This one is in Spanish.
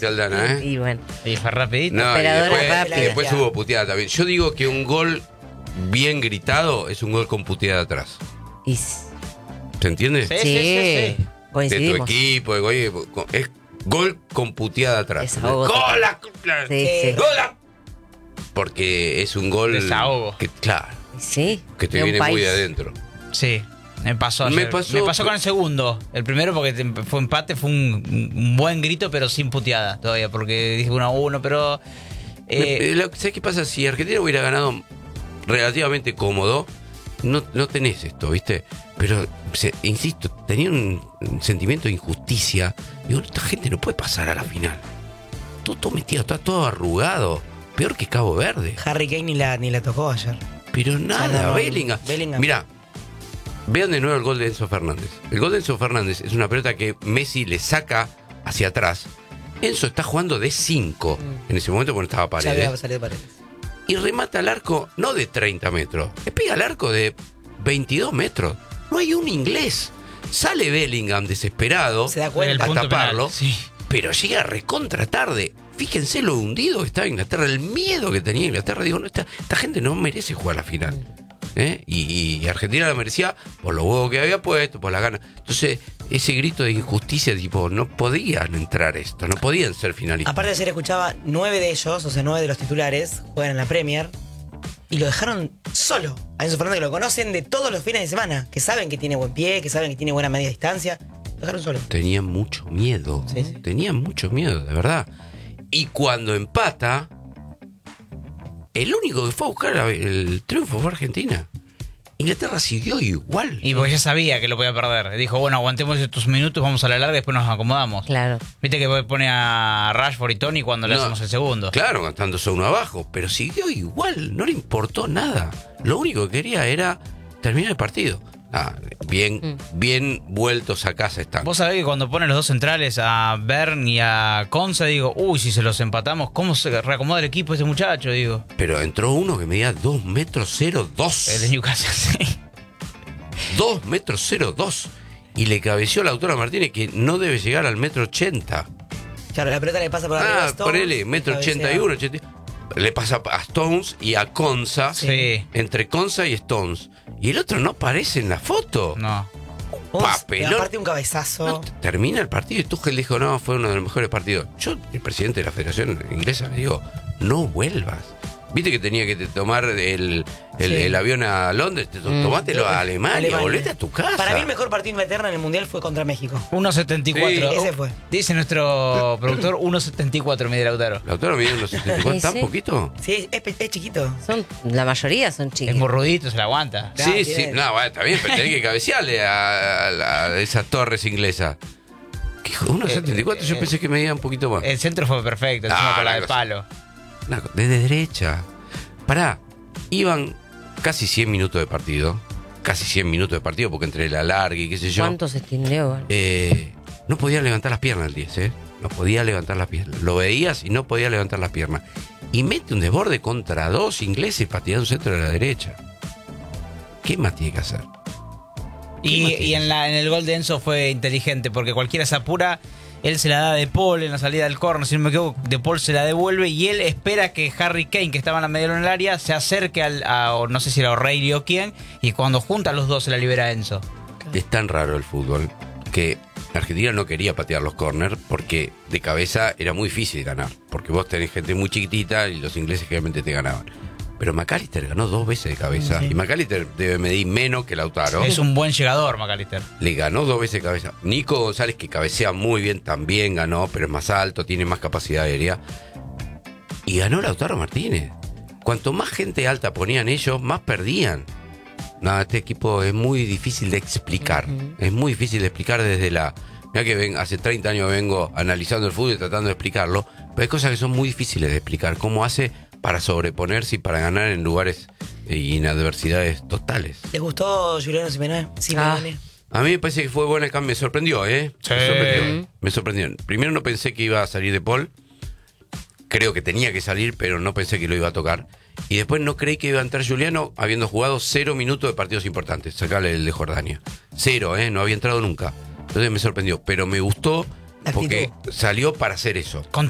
fuerte Aldana, ¿eh? Y bueno. Y fue rapidito. No, y Operadora después rápida. hubo puteada también. Yo digo que un gol bien gritado es un gol con puteada atrás. Y ¿Se entiende? Sí, sí, De tu coincidimos. equipo, es gol con puteada atrás. Desahogo ¡Gola! Sí, sí. ¡Gola! Porque es un gol Desahogo. que, claro, Sí. que te de un viene muy país. de adentro. Sí, me pasó Me ayer. pasó- con el segundo. El primero porque fue empate, fue un buen grito, pero sin puteada todavía, porque dije 1-1, pero... ¿Sabes qué pasa? Si Argentina hubiera ganado relativamente cómodo, no tenés esto, ¿viste? Pero, insisto, tenía un sentimiento de injusticia. Digo, esta gente no puede pasar a la final. Todo metido, está todo arrugado. Peor que Cabo Verde. Harry Kane ni la tocó ayer. Pero nada, no, Bellingham. Bellingham. Mirá, vean de nuevo el gol de Enzo Fernández. El gol de Enzo Fernández es una pelota que Messi le saca hacia atrás. Enzo está jugando de 5 en ese momento cuando estaba Ya había Paredes. salido de Paredes. Y remata al arco no de 30 metros, le pega al arco de 22 metros. No hay un inglés. Sale Bellingham desesperado Se da en cuenta. el a punto taparlo, penal, sí. pero llega recontra tarde. Fíjense lo hundido que estaba Inglaterra, el miedo que tenía Inglaterra. Digo, no, esta gente no merece jugar la final. Y Argentina la merecía por los huevos que había puesto, por la gana. Entonces, ese grito de injusticia, tipo, no podían entrar esto, no podían ser finalistas. Aparte ayer escuchaba 9 de ellos, o sea, 9 de los titulares, juegan en la Premier y lo dejaron solo. A Enzo Fernández, que lo conocen de todos los fines de semana, que saben que tiene buen pie, que saben que tiene buena media distancia. Lo dejaron solo. Tenían mucho miedo. Sí, sí. Tenían mucho miedo, de verdad. Y cuando empata, el único que fue a buscar el triunfo fue Argentina. Inglaterra siguió igual. Y porque ya sabía que lo podía perder. Dijo, bueno, aguantemos estos minutos, vamos a la larga y después nos acomodamos. Claro. Viste que pone a Rashford y Tony cuando le No, hacemos el segundo. Claro, gastándose uno abajo, pero siguió igual, no le importó nada. Lo único que quería era terminar el partido. Bien vueltos a casa están. Vos sabés que cuando ponen los dos centrales a Bern y a Conza, digo, uy, si se los empatamos, ¿cómo se reacomoda el equipo ese muchacho? Digo, Pero entró uno que medía 2 metros 02. el de Newcastle, sí. 2 metros 02. Y le cabeció a Lautaro Martínez que no debe llegar al metro 80. Claro, la pelota le pasa por arriba a Stones, ponele, metro cabecea. 81, 80. Le pasa a Stones y a Conza. Sí. Entre Conza y Stones. Y el otro no aparece en la foto. No. Papelón. Aparte un cabezazo. No, termina el partido y Tuchel dijo, no, fue uno de los mejores partidos. Yo, el presidente de la Federación Inglesa, le digo, no vuelvas. Viste que tenía que tomar el avión a Londres, tomátelo a Alemania, volvete a tu casa. Para mí el mejor partido de Inglaterra en el Mundial fue contra México. 1.74. Sí. Ese fue. Dice nuestro productor, 1.74 mide Lautaro. Lautaro mide unos 74, ¿tan Sí. poquito? Sí, es chiquito. La mayoría son Es chicos. muy rudito, se la aguanta. Claro, Sí, tiene- sí, no, bueno, está bien, pero tenés que cabecearle a esas torres inglesas. ¿Qué, 1.74? Yo pensé que medía un poquito más. El centro fue perfecto, encima Ah, con la la de cosa. palo. Desde derecha. Pará, iban casi 100 minutos de partido. Casi 100 minutos de partido, porque entre la larga y qué sé yo. ¿Cuántos estindeó? No podía levantar las piernas el 10, ¿eh? No podía levantar las piernas. Lo veías y no podía levantar las piernas. Y mete un desborde contra 2 ingleses pateando un centro de la derecha. ¿Qué más tiene que hacer? Y en el gol de Enzo fue inteligente, porque cualquiera se apura, él se la da a De Paul en la salida del córner, si no me equivoco, De Paul se la devuelve y él espera que Harry Kane, que estaba en la media en el área, se acerque o no sé si era O'Reilly o quién, y cuando junta a los dos se la libera a Enzo. Es tan raro el fútbol que Argentina no quería patear los corners porque de cabeza era muy difícil ganar. Porque vos tenés gente muy chiquitita y los ingleses generalmente te ganaban. Pero McAllister ganó 2 veces de cabeza. Sí. Y McAllister debe medir menos que Lautaro. Es un buen llegador, McAllister. Le ganó 2 veces de cabeza. Nico González, que cabecea muy bien, también ganó, pero es más alto, tiene más capacidad aérea. Y ganó Lautaro Martínez. Cuanto más gente alta ponían ellos, más perdían. No, este equipo es muy difícil de explicar. Es muy difícil de explicar desde la... Mirá que hace 30 años vengo analizando el fútbol y tratando de explicarlo, pero hay cosas que son muy difíciles de explicar. ¿Cómo hace para sobreponerse y para ganar en lugares y en adversidades totales? ¿Les gustó Juliano Simeone? A mí me parece que fue buena el cambio, me sorprendió, ¿eh? Sí. Me sorprendió. Primero no pensé que iba a salir De Paul. Creo que tenía que salir, pero no pensé que lo iba a tocar. Y después no creí que iba a entrar Juliano habiendo jugado 0 minutos de partidos importantes. Sacarle el de Jordania. 0, no había entrado nunca. Entonces me sorprendió. Pero me gustó La porque actitud. salió para hacer eso.